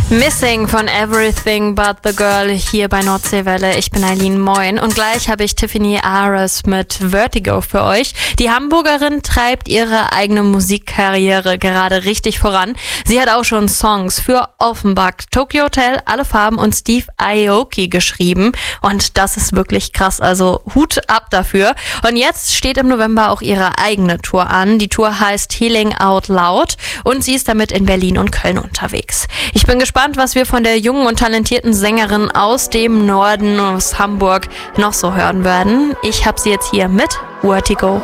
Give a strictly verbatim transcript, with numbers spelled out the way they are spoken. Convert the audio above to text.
Missing von Everything But The Girl hier bei Nordseewelle. Ich bin Eileen, moin. Und gleich habe ich Tiffany Ares mit Vertigo für euch. Die Hamburgerin treibt ihre eigene Musikkarriere gerade richtig voran. Sie hat auch schon Songs für Offenbach, Tokyo Hotel, Alle Farben und Steve Aoki geschrieben. Und das ist wirklich krass, also Hut ab dafür. Und jetzt steht im November auch ihre eigene Tour an. Die Tour heißt Healing Out Loud und sie ist damit in Berlin und Köln unterwegs. Ich bin gespannt, was wir von der jungen und talentierten Sängerin aus dem Norden, aus Hamburg, noch so hören werden. Ich habe sie jetzt hier mit Vertigo.